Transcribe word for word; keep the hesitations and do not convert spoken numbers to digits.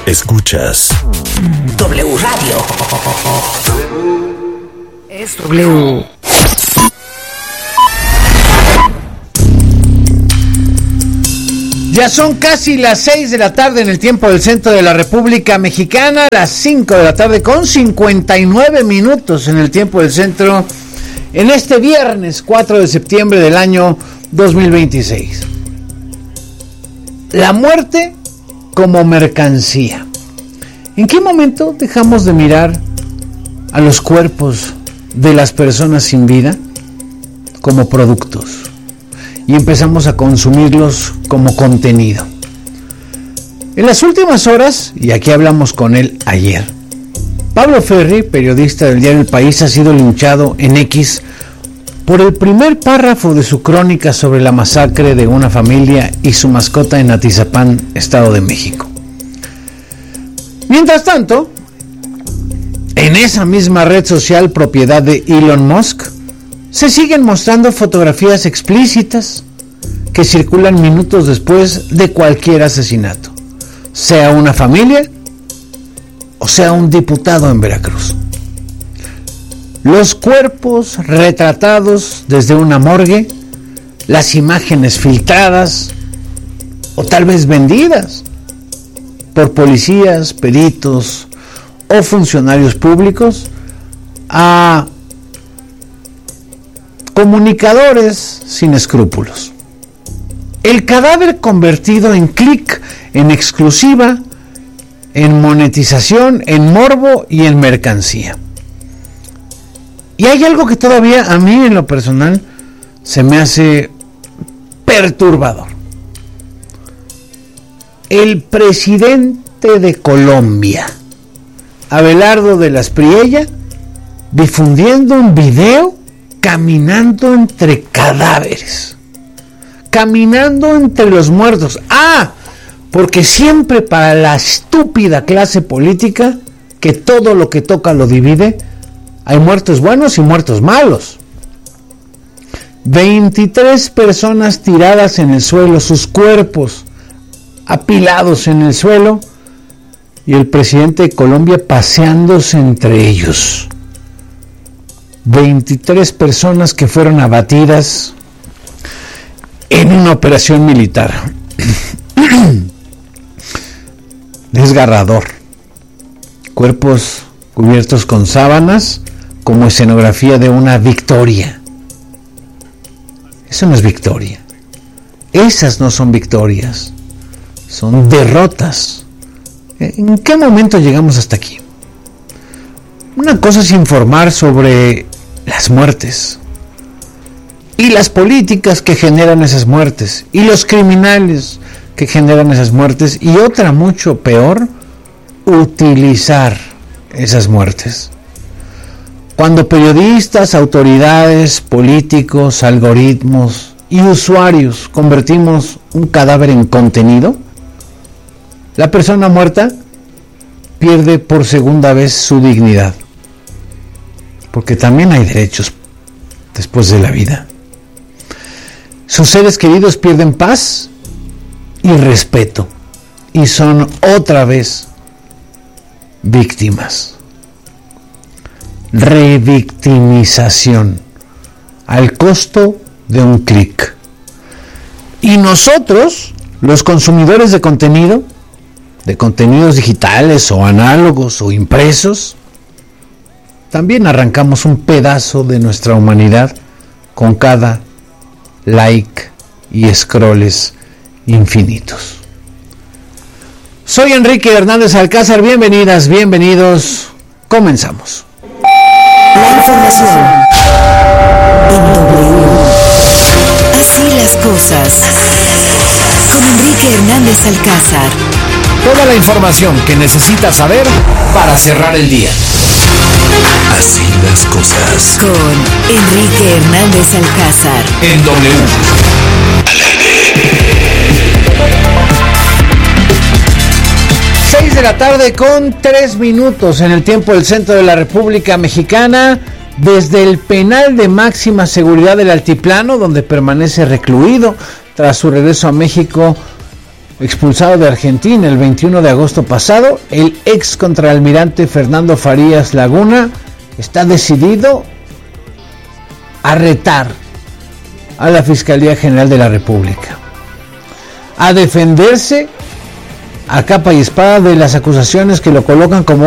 Escuchas W Radio. Es W. Ya son casi las seis de la tarde en el tiempo del centro de la República Mexicana, las cinco de la tarde con cincuenta y nueve minutos en el tiempo del centro, en este viernes cuatro de septiembre del año dos mil veintiséis. La muerte como mercancía. ¿En qué momento dejamos de mirar a los cuerpos de las personas sin vida como productos y empezamos a consumirlos como contenido? En las últimas horas, y aquí hablamos con él ayer, Pablo Ferri, periodista del diario El País, ha sido linchado en X por el primer párrafo de su crónica sobre la masacre de una familia y su mascota en Atizapán, Estado de México. Mientras tanto, en esa misma red social propiedad de Elon Musk, se siguen mostrando fotografías explícitas que circulan minutos después de cualquier asesinato, sea una familia o sea un diputado en Veracruz. Los cuerpos retratados desde una morgue, las imágenes filtradas o tal vez vendidas por policías, peritos o funcionarios públicos a comunicadores sin escrúpulos. El cadáver convertido en clic, en exclusiva, en monetización, en morbo y en mercancía. Y hay algo que todavía a mí en lo personal se me hace perturbador. El presidente de Colombia, Abelardo de la Espriella, difundiendo un video caminando entre cadáveres, caminando entre los muertos. Ah, porque siempre para la estúpida clase política que todo lo que toca lo divide, hay muertos buenos y muertos malos. veintitrés personas tiradas en el suelo, sus cuerpos apilados en el suelo, y el presidente de Colombia paseándose entre ellos. veintitrés personas que fueron abatidas en una operación militar. Desgarrador. Cuerpos cubiertos con sábanas como escenografía de una victoria. Eso no es victoria. Esas no son victorias. Son derrotas. ¿En qué momento llegamos hasta aquí? Una cosa es informar sobre las muertes y las políticas que generan esas muertes y los criminales que generan esas muertes, y otra mucho peor, utilizar esas muertes. Cuando periodistas, autoridades, políticos, algoritmos y usuarios convertimos un cadáver en contenido, la persona muerta pierde por segunda vez su dignidad, porque también hay derechos después de la vida. Sus seres queridos pierden paz y respeto, y son otra vez víctimas. Revictimización al costo de un clic. Y nosotros, los consumidores de contenido, de contenidos digitales o análogos o impresos, también arrancamos un pedazo de nuestra humanidad con cada like y scrolls infinitos. Soy Enrique Hernández Alcázar, bienvenidas, bienvenidos, comenzamos. La información en W. Así las cosas. Con Enrique Hernández Alcázar. Toda la información que necesitas saber para cerrar el día. Así las cosas. Con Enrique Hernández Alcázar. En W. seis de la tarde con tres minutos en el tiempo del centro de la República Mexicana. Desde el penal de máxima seguridad del Altiplano, donde permanece recluido tras su regreso a México, expulsado de Argentina el veintiuno de agosto pasado, el ex contraalmirante Fernando Farías Laguna está decidido a retar a la Fiscalía General de la República, a defenderse a capa y espada de las acusaciones que lo colocan como